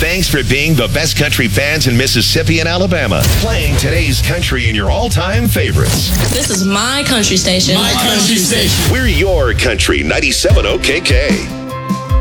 Thanks for being the best country fans in Mississippi and Alabama. Playing today's country and your all-time favorites. This is my country station. My country station. We're your country 97 OKK.